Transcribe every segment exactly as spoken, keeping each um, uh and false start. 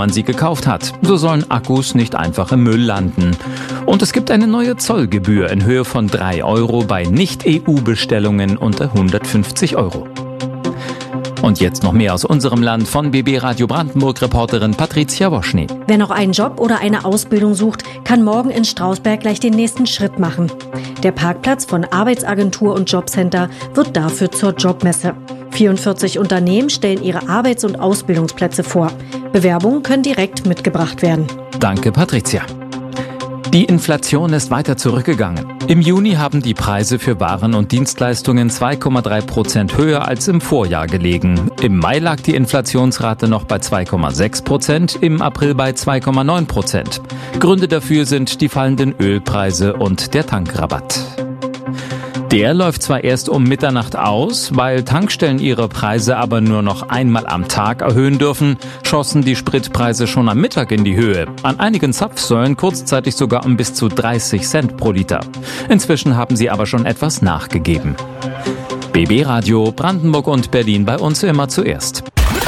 man sie gekauft hat. So sollen Akkus nicht einfach im Müll landen. Und es gibt eine neue Zollgebühr in Höhe von drei Euro bei Nicht-E U-Bestellungen unter hundertfünfzig Euro. Und jetzt noch mehr aus unserem Land von B B Radio Brandenburg-Reporterin Patricia Woschny. Wer noch einen Job oder eine Ausbildung sucht, kann morgen in Strausberg gleich den nächsten Schritt machen. Der Parkplatz von Arbeitsagentur und Jobcenter wird dafür zur Jobmesse. vierundvierzig Unternehmen stellen ihre Arbeits- und Ausbildungsplätze vor. Bewerbungen können direkt mitgebracht werden. Danke, Patricia. Die Inflation ist weiter zurückgegangen. Im Juni haben die Preise für Waren und Dienstleistungen zwei Komma drei Prozent höher als im Vorjahr gelegen. Im Mai lag die Inflationsrate noch bei zwei Komma sechs Prozent, im April bei zwei Komma neun Prozent. Gründe dafür sind die fallenden Ölpreise und der Tankrabatt. Der läuft zwar erst um Mitternacht aus, weil Tankstellen ihre Preise aber nur noch einmal am Tag erhöhen dürfen, schossen die Spritpreise schon am Mittag in die Höhe. An einigen Zapfsäulen kurzzeitig sogar um bis zu dreißig Cent pro Liter. Inzwischen haben sie aber schon etwas nachgegeben. B B Radio Brandenburg und Berlin bei uns immer zuerst.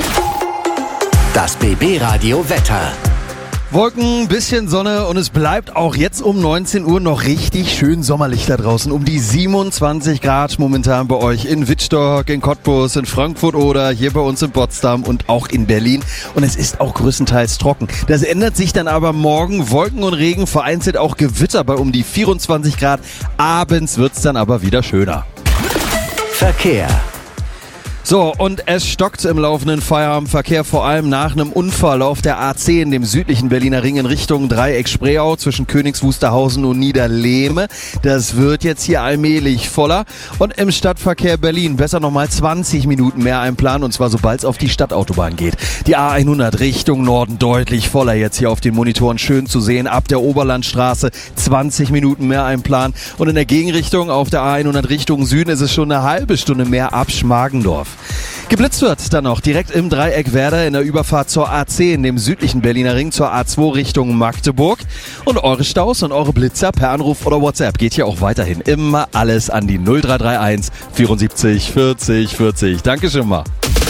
Das B B Radio Wetter. Wolken, bisschen Sonne und es bleibt auch jetzt um neunzehn Uhr noch richtig schön sommerlich da draußen. Um die siebenundzwanzig Grad momentan bei euch in Wittstock, in Cottbus, in Frankfurt oder hier bei uns in Potsdam und auch in Berlin. Und es ist auch größtenteils trocken. Das ändert sich dann aber morgen. Wolken und Regen, vereinzelt auch Gewitter bei um die vierundzwanzig Grad. Abends wird's dann aber wieder schöner. Verkehr. So, und es stockt im laufenden Feierabendverkehr, vor allem nach einem Unfall auf der A zehn, dem südlichen Berliner Ring in Richtung Dreieck-Spreeau zwischen Königs Wusterhausen und Niederlehme. Das wird jetzt hier allmählich voller. Und im Stadtverkehr Berlin besser nochmal zwanzig Minuten mehr einplanen, und zwar sobald es auf die Stadtautobahn geht. Die A hundert Richtung Norden deutlich voller, jetzt hier auf den Monitoren schön zu sehen. Ab der Oberlandstraße zwanzig Minuten mehr einplanen. Und in der Gegenrichtung auf der A hundert Richtung Süden ist es schon eine halbe Stunde mehr ab Schmargendorf. Geblitzt wird dann noch direkt im Dreieck Werder in der Überfahrt zur A zehn, dem südlichen Berliner Ring, zur A zwei Richtung Magdeburg. Und eure Staus und eure Blitzer per Anruf oder WhatsApp geht hier auch weiterhin immer alles an die null drei drei eins vierundsiebzig vierzig vierzig. Danke schon mal.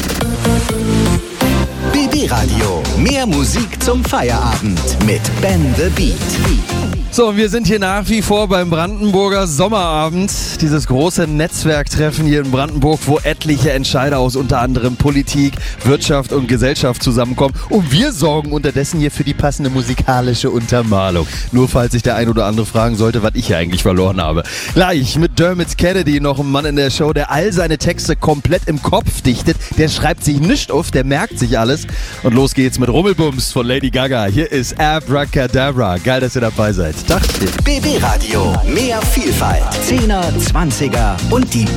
B B Radio. Mehr Musik zum Feierabend mit Ben the Beat. So, wir sind hier nach wie vor beim Brandenburger Sommerabend. Dieses große Netzwerktreffen hier in Brandenburg, wo etliche Entscheider aus unter anderem Politik, Wirtschaft und Gesellschaft zusammenkommen. Und wir sorgen unterdessen hier für die passende musikalische Untermalung. Nur falls sich der ein oder andere fragen sollte, was ich hier eigentlich verloren habe. Gleich mit Dermot Kennedy noch ein Mann in der Show, der all seine Texte komplett im Kopf dichtet. Der schreibt sich nicht auf, der merkt sich alles. Und los geht's mit Rummelbums von Lady Gaga. Hier ist Abracadabra. Geil, dass ihr dabei seid. B B Radio. Mehr Vielfalt. Zehner, Zwanziger und die